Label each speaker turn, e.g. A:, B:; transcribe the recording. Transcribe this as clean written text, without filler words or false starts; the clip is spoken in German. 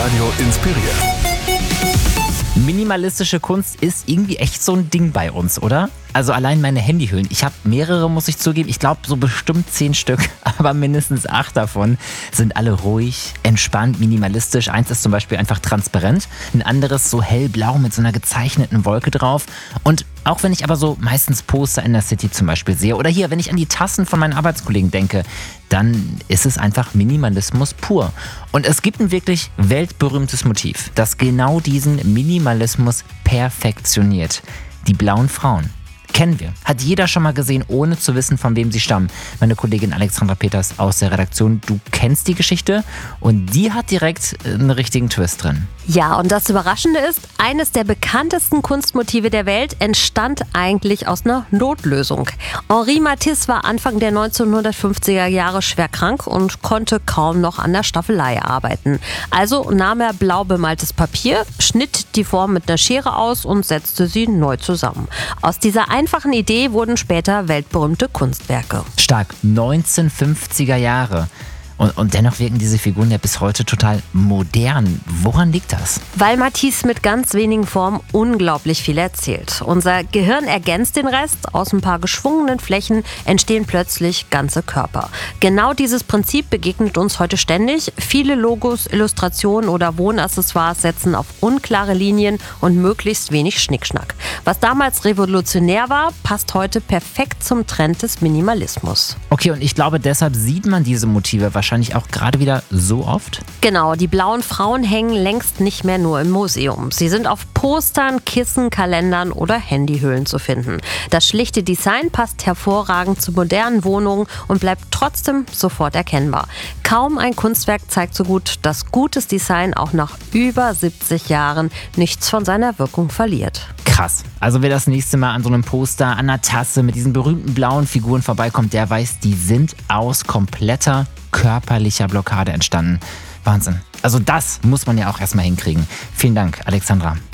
A: Live-Radio inspiriert.
B: Minimalistische Kunst ist irgendwie echt so ein Ding bei uns, oder? Also allein meine Handyhüllen. Ich habe mehrere, muss ich zugeben. Ich glaube so bestimmt 10 Stück, aber mindestens 8 davon sind alle ruhig, entspannt, minimalistisch. Eins ist zum Beispiel einfach transparent, ein anderes so hellblau mit so einer gezeichneten Wolke drauf. Und auch wenn ich aber so meistens Poster in der City zum Beispiel sehe oder hier, wenn ich an die Tassen von meinen Arbeitskollegen denke, dann ist es einfach Minimalismus pur. Und es gibt ein wirklich weltberühmtes Motiv, das genau diesen Minimalismus perfektioniert. Die blauen Frauen. Kennen wir. Hat jeder schon mal gesehen, ohne zu wissen, von wem sie stammen. Meine Kollegin Alexandra Peters aus der Redaktion, du kennst die Geschichte und die hat direkt einen richtigen Twist drin.
C: Ja, und das Überraschende ist, eines der bekanntesten Kunstmotive der Welt entstand eigentlich aus einer Notlösung. Henri Matisse war Anfang der 1950er Jahre schwer krank und konnte kaum noch an der Staffelei arbeiten. Also nahm er blau bemaltes Papier, schnitt die Form mit einer Schere aus und setzte sie neu zusammen. Aus dieser einfachen Idee wurden später weltberühmte Kunstwerke.
B: Stark, 1950er Jahre. Und dennoch wirken diese Figuren ja bis heute total modern. Woran liegt das?
C: Weil Matisse mit ganz wenigen Formen unglaublich viel erzählt. Unser Gehirn ergänzt den Rest. Aus ein paar geschwungenen Flächen entstehen plötzlich ganze Körper. Genau dieses Prinzip begegnet uns heute ständig. Viele Logos, Illustrationen oder Wohnaccessoires setzen auf unklare Linien und möglichst wenig Schnickschnack. Was damals revolutionär war, passt heute perfekt zum Trend des Minimalismus.
B: Okay, und ich glaube, deshalb sieht man diese Motive wahrscheinlich auch gerade wieder so oft?
C: Genau, die blauen Frauen hängen längst nicht mehr nur im Museum. Sie sind auf Postern, Kissen, Kalendern oder Handyhüllen zu finden. Das schlichte Design passt hervorragend zu modernen Wohnungen und bleibt trotzdem sofort erkennbar. Kaum ein Kunstwerk zeigt so gut, dass gutes Design auch nach über 70 Jahren nichts von seiner Wirkung verliert.
B: Krass. Also wer das nächste Mal an so einem Poster, an einer Tasse mit diesen berühmten blauen Figuren vorbeikommt, der weiß, die sind aus kompletter körperlicher Blockade entstanden. Wahnsinn. Also das muss man ja auch erstmal hinkriegen. Vielen Dank, Alexandra.